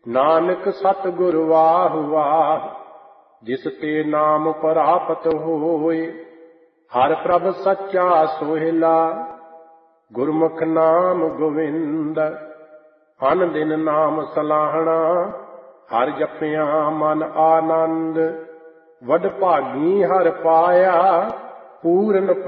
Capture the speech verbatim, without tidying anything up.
ਨਾਨਕ ਸਤਿਗੁਰ ਵਾਹ ਵਾਹ, ਜਿਸ ਤੇ ਨਾਮ ਪ੍ਰਾਪਤ ਹੋਏ। ਹਰ ਪ੍ਰਭ ਸੱਚਾ ਸੋਹਿਲਾ, ਗੁਰਮੁਖ ਨਾਮ ਗੋਵਿੰਦ। ਅਨ ਦਿਨ ਨਾਮ ਸਲਾਹਣਾ, ਹਰ ਜਪਿਆ ਮਨ ਆਨੰਦ। ਵਡ ਭਾਗੀ ਹਰ ਪਾਇਆ, ਪੂਰਨ